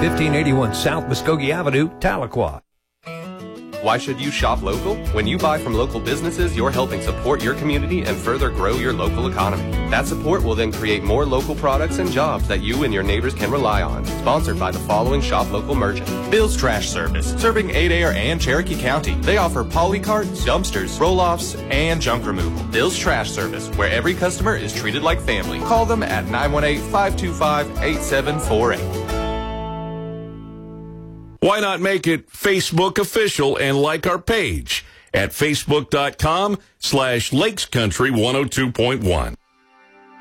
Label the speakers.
Speaker 1: 1581 South Muskogee Avenue, Tahlequah.
Speaker 2: Why should you shop local? When you buy from local businesses, you're helping support your community and further grow your local economy. That support will then create more local products and jobs that you and your neighbors can rely on. Sponsored by the following shop local merchant.
Speaker 3: Bill's Trash Service, serving Adair and Cherokee County. They offer poly carts, dumpsters, roll-offs, and junk removal. Bill's Trash Service, where every customer is treated like family. Call them at 918-525-8748.
Speaker 4: Why not make it Facebook official and like our page at facebook.com/lakescountry 102.1.